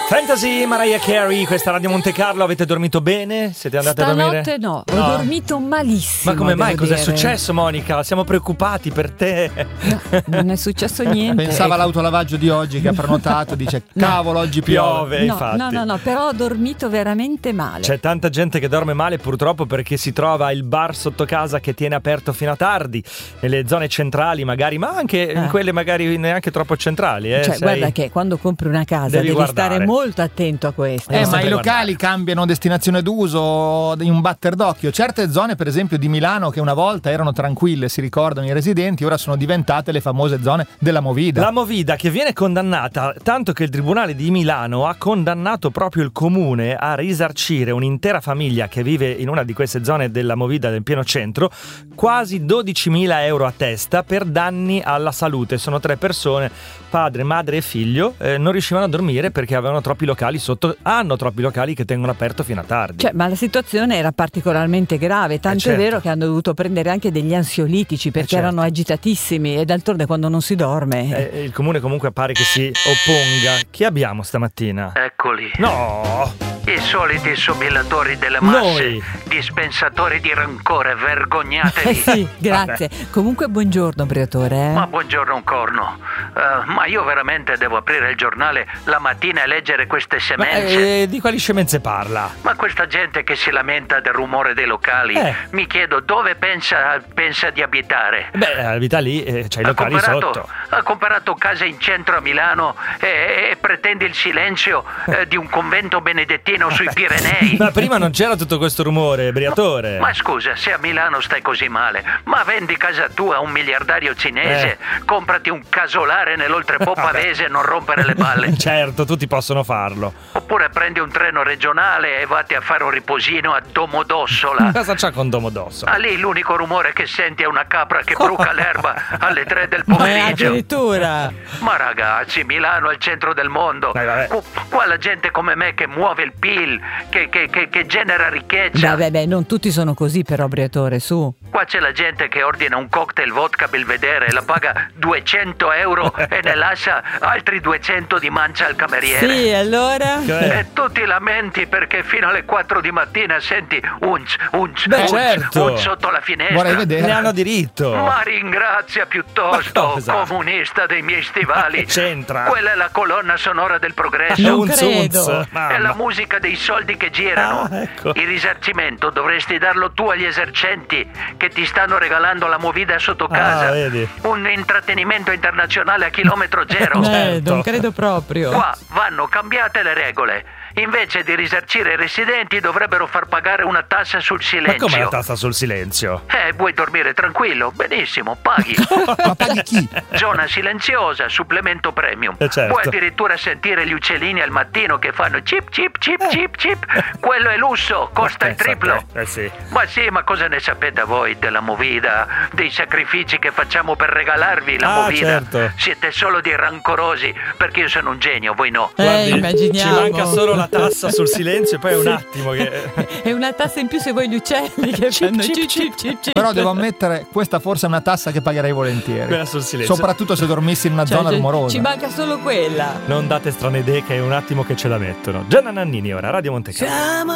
Fantasy, Mariah Carey, questa Radio Monte Carlo. Avete dormito bene? Siete andate a dormire? Stanotte no, ho dormito malissimo. Ma come mai? Devo Cos'è dire. successo, Monica? Siamo preoccupati per te. No, non è successo niente. Pensava all'autolavaggio di oggi che ha prenotato, dice cavolo oggi piove. Infatti. No, però ho dormito veramente male. C'è tanta gente che dorme male purtroppo perché si trova il bar sotto casa che tiene aperto fino a tardi, nelle zone centrali magari, ma anche in quelle magari neanche troppo centrali. Guarda che quando compri una casa devi stare molto attento a questo. Ma i locali cambiano destinazione d'uso in un batter d'occhio. Certe zone, per esempio di Milano, che una volta erano tranquille, si ricordano i residenti, ora sono diventate le famose zone della Movida. La Movida che viene condannata, tanto che il Tribunale di Milano ha condannato proprio il comune a risarcire un'intera famiglia che vive in una di queste zone della Movida del pieno centro quasi 12.000 euro a testa per danni alla salute. Sono 3 persone, padre, madre e figlio, non riuscivano a dormire perché avevano troppi locali hanno troppi locali che tengono aperto fino a tardi. Ma la situazione era particolarmente grave, tanto certo. è vero che hanno dovuto prendere anche degli ansiolitici perché erano agitatissimi e d'altronde quando non si dorme. Il comune comunque pare che si opponga. Chi abbiamo stamattina? Eccoli. No! I soliti somigliatori delle masse, Noi. dispensatori di rancore, vergognatevi. Sì, grazie. Comunque buongiorno, Briatore. Ma buongiorno un corno. Ma io veramente devo aprire il giornale la mattina e leggere queste semenze. Di quali scemenze parla? Ma questa gente che si lamenta del rumore dei locali, mi chiedo dove pensa di abitare. Abita lì, c'hai i locali sotto. Ha comprato case in centro a Milano e pretende il silenzio di un convento benedettino sui Pirenei. Ma prima non c'era tutto questo rumore, Briatore. Ma scusa, se a Milano stai così male, ma vendi casa tua a un miliardario cinese, comprati un casolare nell'oltrepo pavese e non rompere le balle. Certo, tutti possono farlo. Oppure prendi un treno regionale e vatti a fare un riposino a Domodossola. Cosa c'ha con Domodossola? Lì l'unico rumore che senti è una capra che bruca l'erba alle 3 del pomeriggio. Addirittura. Ma ragazzi, Milano è il centro del mondo. Qua la gente come me che muove il PIL, che genera ricchezza. Non tutti sono così però, Briatore, su. Qua c'è la gente che ordina un cocktail vodka Belvedere, la paga 200 euro e ne lascia altri 200 di mancia al cameriere. Sì, allora? E tu ti lamenti perché fino alle 4 di mattina senti unz certo. sotto la finestra. Vorrei vedere. Ne hanno diritto. Ma ringrazia piuttosto, cosa? comunista dei miei stivali. C'entra. Quella è la colonna sonora del progresso. Non credo. È la musica dei soldi che girano. Ecco. Il risarcimento dovresti darlo tu agli esercenti che ti stanno regalando la Movida sotto casa. Vedi. Un intrattenimento internazionale a chilometro zero. Certo. Non credo proprio. Qua vanno cambiate le regole. Invece di risarcire i residenti dovrebbero far pagare una tassa sul Ma silenzio. come la tassa sul silenzio? Vuoi dormire tranquillo? Benissimo, paghi. Ma paghi chi? Zona silenziosa, supplemento premium. Certo. Puoi addirittura sentire gli uccellini al mattino che fanno cip cip cip cip cip. Quello è lusso, costa il triplo. Sì. Ma cosa ne sapete voi della Movida, dei sacrifici che facciamo per regalarvi la Movida? Certo. Siete solo dei rancorosi, perché io sono un genio, voi no. Guardi, immaginiamo. Ci manca solo la tassa sul silenzio e poi un attimo che... E una tassa in più se vuoi gli uccelli che fanno cip cip cip cip. Però devo ammettere, questa forse è una tassa che pagherei volentieri. Quella sul silenzio. Soprattutto se dormissi in una zona rumorosa. Ci manca solo quella. Non date strane idee che è un attimo che ce la mettono. Gianna Nannini ora, Radio Monte Carlo.